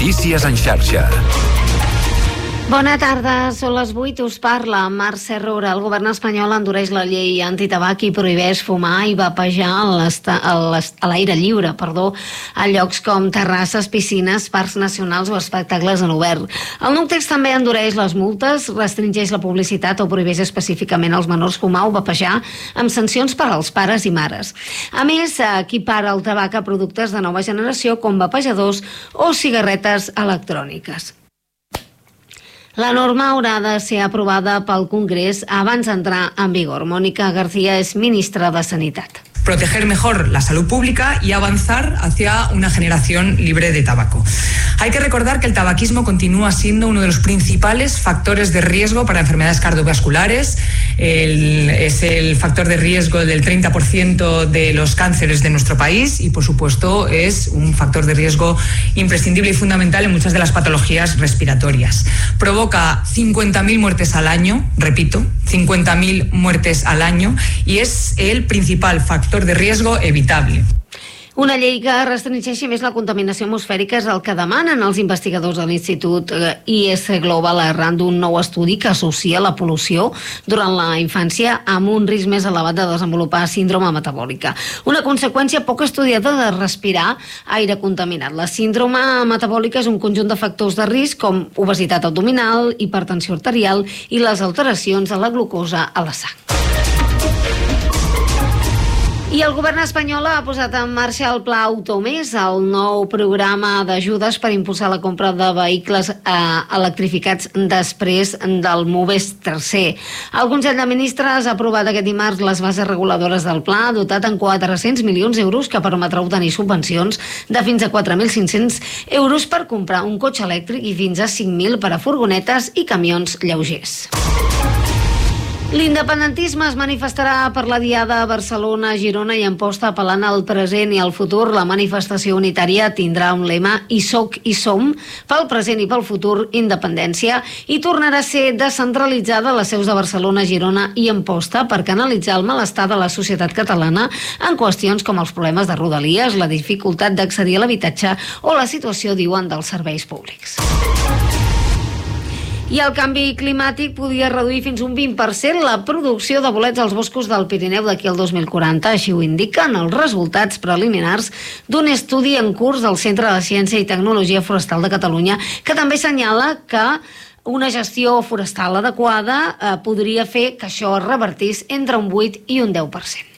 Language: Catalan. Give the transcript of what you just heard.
Notícies en xarxa. Bona tarda, són les 8, us parla Mercè Roura. El govern espanyol endureix la llei antitabac i prohibeix fumar i vapejar a l'aire lliure, a llocs com terrasses, piscines, parcs nacionals o espectacles en obert. El nou text també endureix les multes, restringeix la publicitat o prohibeix específicament als menors fumar o vapejar amb sancions per als pares i mares. A més, equipara el tabac a productes de nova generació com vapejadors o cigarretes electròniques. La norma haurà de ser aprovada pel Congrés abans d'entrar en vigor. Mónica García és ministra de Sanitat. Proteger mejor la salud pública y avanzar hacia una generación libre de tabaco. Hay que recordar que el tabaquismo continúa siendo uno de los principales factores de riesgo para enfermedades cardiovasculares. Es el factor de riesgo del 30% de los cánceres de nuestro país y, por supuesto, es un factor de riesgo imprescindible y fundamental en muchas de las patologías respiratorias. Provoca 50.000 muertes al año, repito, 50.000 muertes al año, y es el principal factor de riesgo evitable. Una llei que restringeixi més la contaminació atmosfèrica és el que demanen els investigadors de l'Institut IS Global arran d'un nou estudi que associa la pol·lució durant la infància amb un risc més elevat de desenvolupar síndrome metabòlica. Una conseqüència poc estudiada de respirar aire contaminat. La síndrome metabòlica és un conjunt de factors de risc com obesitat abdominal, hipertensió arterial i les alteracions de la glucosa a la sang. I el govern espanyol ha posat en marxa el Pla Automés, el nou programa d'ajudes per impulsar la compra de vehicles electrificats després del Moves tercer. El Consell de Ministres ha aprovat aquest dimarts les bases reguladores del pla, dotat en 400 milions d'euros que permetrà obtenir subvencions de fins a 4.500 euros per comprar un cotxe elèctric i fins a 5.000 per a furgonetes i camions lleugers. L'independentisme es manifestarà per la Diada a Barcelona, Girona i Amposta, apel·lant al present i al futur. La manifestació unitària tindrà un lema "I soc i som", pel present i pel futur, independència, i tornarà a ser descentralitzada a les seus de Barcelona, Girona i Amposta per canalitzar el malestar de la societat catalana en qüestions com els problemes de rodalies, la dificultat d'accedir a l'habitatge o la situació, diuen, dels serveis públics. I el canvi climàtic podria reduir fins un 20% la producció de bolets als boscos del Pirineu d'aquí al 2040. Així ho indiquen els resultats preliminars d'un estudi en curs del Centre de Ciència i Tecnologia Forestal de Catalunya, que també assenyala que una gestió forestal adequada podria fer que això es revertís entre un 8 i un 10%.